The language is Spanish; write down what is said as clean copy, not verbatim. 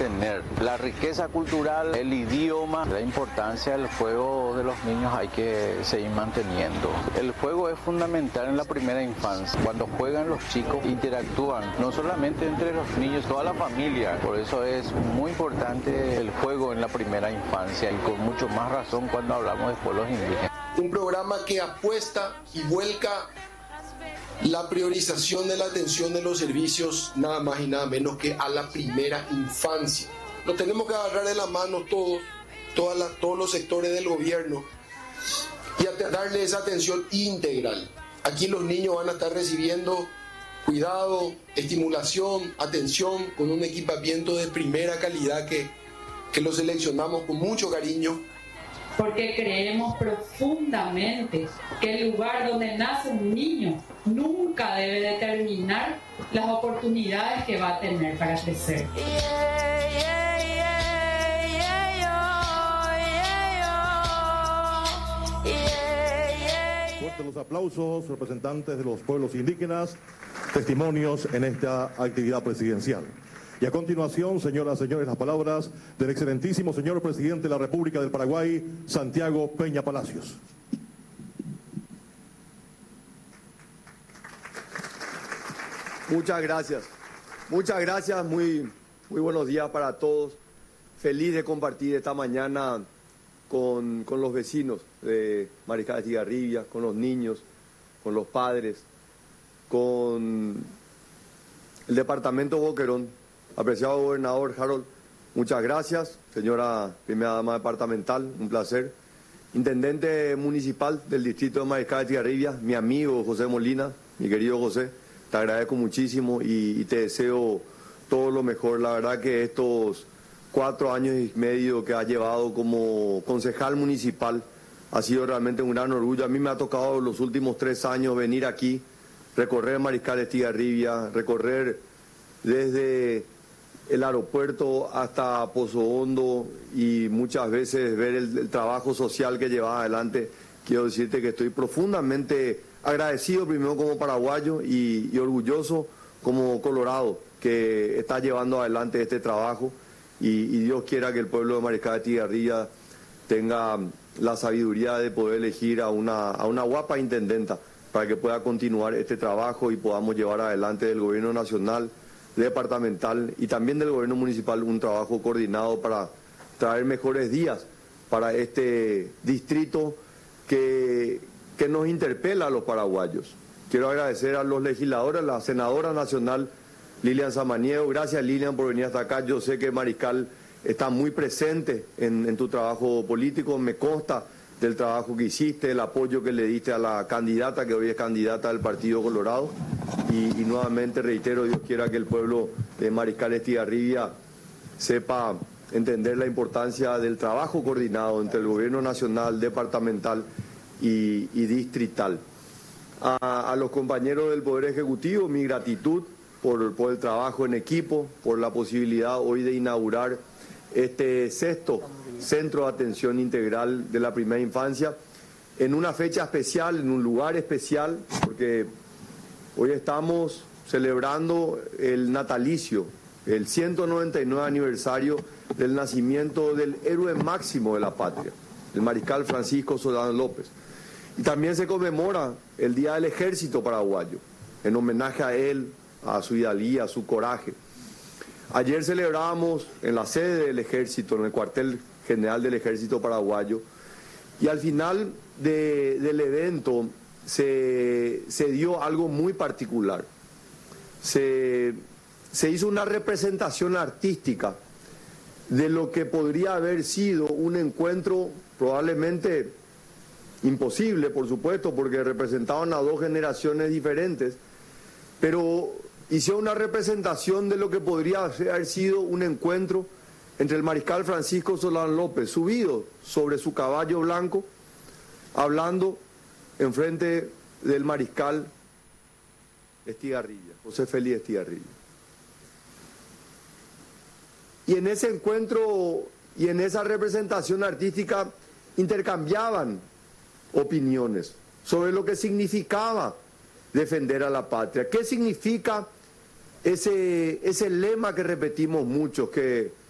mantener. La riqueza cultural, el idioma, la importancia del juego de los niños hay que seguir manteniendo. El juego es fundamental en la primera infancia. Cuando juegan los chicos interactúan, no solamente entre los niños, toda la familia. Por eso es muy importante el juego en la primera infancia y con mucho más razón cuando hablamos de pueblos indígenas. Un programa que apuesta y vuelca la priorización de la atención de los servicios nada más y nada menos que a la primera infancia. Nos tenemos que agarrar de la mano todos los sectores del gobierno y darle esa atención integral. Aquí los niños van a estar recibiendo cuidado, estimulación, atención, con un equipamiento de primera calidad que lo seleccionamos con mucho cariño. Porque creemos profundamente que el lugar donde nace un niño nunca debe determinar las oportunidades que va a tener para crecer. Fuertes los aplausos, representantes de los pueblos indígenas, testimonios en esta actividad presidencial. Y a continuación, señoras y señores, las palabras del excelentísimo señor presidente de la República del Paraguay, Santiago Peña Palacios. Muchas gracias, muy buenos días para todos. Feliz de compartir esta mañana con los vecinos de Mariscal de Estigarribia, con los niños, con los padres, con el departamento Boquerón. Apreciado gobernador Harold, muchas gracias. Señora primera dama departamental, un placer. Intendente municipal del distrito de Mariscal de Estigarribia, mi amigo José Molina, mi querido José, te agradezco muchísimo y te deseo todo lo mejor. La verdad que estos 4 años y medio que has llevado como concejal municipal ha sido realmente un gran orgullo. A mí me ha tocado los últimos 3 años venir aquí, recorrer Mariscal de Estigarribia, recorrer desde el aeropuerto hasta Pozo Hondo y muchas veces ver el trabajo social que llevaba adelante. Quiero decirte que estoy profundamente agradecido primero como paraguayo y orgulloso como colorado que está llevando adelante este trabajo y Dios quiera que el pueblo de Mariscal de Estigarribia tenga la sabiduría de poder elegir a una guapa intendenta para que pueda continuar este trabajo y podamos llevar adelante del gobierno nacional, departamental y también del gobierno municipal un trabajo coordinado para traer mejores días para este distrito que nos interpela a los paraguayos. Quiero agradecer a los legisladores, a la senadora nacional Lilian Samaniego. Gracias, Lilian, por venir hasta acá. Yo sé que Mariscal está muy presente en tu trabajo político, me consta del trabajo que hiciste, el apoyo que le diste a la candidata, que hoy es candidata del Partido Colorado. Y nuevamente reitero, Dios quiera que el pueblo de Mariscal de Estigarribia sepa entender la importancia del trabajo coordinado entre el gobierno nacional, departamental y distrital. A los compañeros del Poder Ejecutivo, mi gratitud por el trabajo en equipo, por la posibilidad hoy de inaugurar este 6º Centro de Atención Integral de la Primera Infancia, en una fecha especial, en un lugar especial, porque hoy estamos celebrando el natalicio, el 199 aniversario del nacimiento del héroe máximo de la patria, el mariscal Francisco Solano López. Y también se conmemora el Día del Ejército Paraguayo, en homenaje a él, a su hidalguía, a su coraje. Ayer celebrábamos en la sede del Ejército, en el cuartel general del Ejército Paraguayo, y al final del evento se dio algo muy particular. Se hizo una representación artística de lo que podría haber sido un encuentro probablemente imposible, por supuesto, porque representaban a 2 generaciones diferentes, pero hizo una representación de lo que podría haber sido un encuentro entre el mariscal Francisco Solano López, subido sobre su caballo blanco, hablando enfrente del mariscal Estigarribia, José Félix Estigarribia. Y en ese encuentro y en esa representación artística intercambiaban opiniones sobre lo que significaba defender a la patria. ¿Qué significa ese lema que repetimos muchos, que